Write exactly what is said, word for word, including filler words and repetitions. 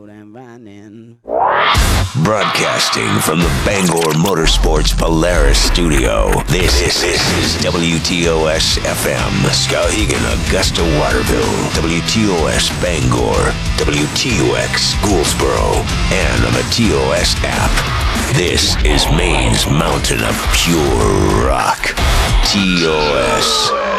And Vinin. Broadcasting from the Bangor Motorsports Polaris studio, this, this, this is W T O S F M, Skowhegan, Augusta, Waterville, W T O S Bangor, W T U X Gouldsboro, and on the T O S app. This is Maine's mountain of pure rock, T O S.